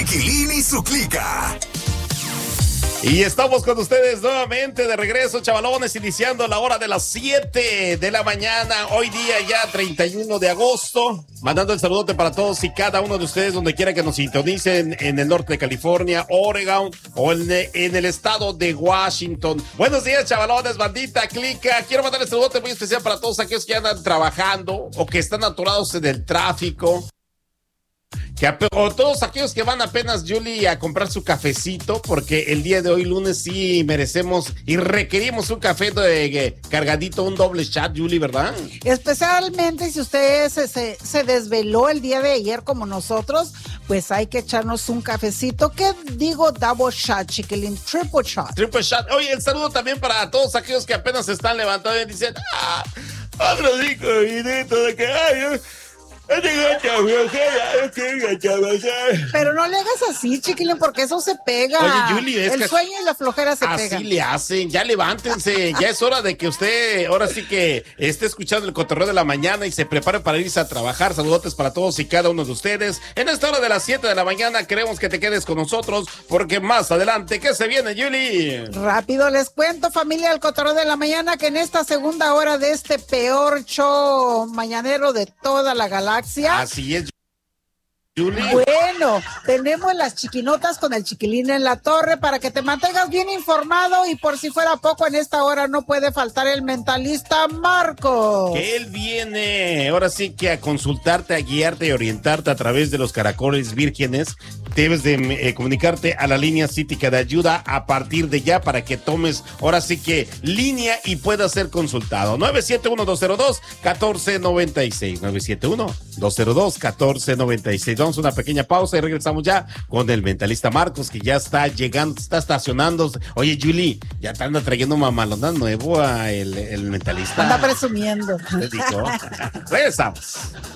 Chiquilín y su clica. Y estamos con ustedes nuevamente de regreso, chavalones, iniciando la hora de las 7 de la mañana, hoy día ya 31 de agosto, mandando el saludote para todos y cada uno de ustedes donde quiera que nos sintonicen en el norte de California, Oregon o en el estado de Washington. Buenos días, chavalones, bandita, clica. Quiero mandar el saludote muy especial para todos aquellos que andan trabajando o que están atorados en el tráfico. O todos aquellos que van apenas, Julie, a comprar su cafecito, porque el día de hoy, lunes, sí merecemos y requerimos un café cargadito, un doble shot, Julie, ¿verdad? Especialmente si usted se desveló el día de ayer como nosotros, pues hay que echarnos un cafecito. ¿Qué digo? Double shot, chiquilín, triple shot. Triple shot. Oye, el saludo también para todos aquellos que apenas se están levantando y dicen, otro 5 minutos de que pero no le hagas así, chiquilín, porque eso se pega. Oye, Julie, el sueño y la flojera se pegan. Así le hacen, ya levántense, ya es hora de que usted, ahora sí que esté escuchando el cotorreo de la mañana y se prepare para irse a trabajar. Saludotes para todos y cada uno de ustedes. En esta hora de las 7 de la mañana queremos que te quedes con nosotros, porque más adelante, ¿qué se viene, Julie? Rápido les cuento, familia del cotorreo de la mañana, que en esta segunda hora de este peor show mañanero de toda la galaxia. Así es, Julie. Bueno, tenemos las chiquinotas con el chiquilín en la torre para que te mantengas bien informado, y por si fuera poco, en esta hora no puede faltar el mentalista Marcos. Que él viene ahora sí que a consultarte, a guiarte y orientarte a través de los caracoles vírgenes. Debes de comunicarte a la línea cítica de ayuda a partir de ya para que tomes ahora sí que línea y puedas ser consultado. 971-202-1496. 971-202-1496. Vamos a una pequeña pausa y regresamos ya con el mentalista Marcos, que ya está llegando, está estacionando. Oye, Julie, ya te anda trayendo mamalona nuevo a el mentalista. Anda presumiendo. Te digo. Regresamos.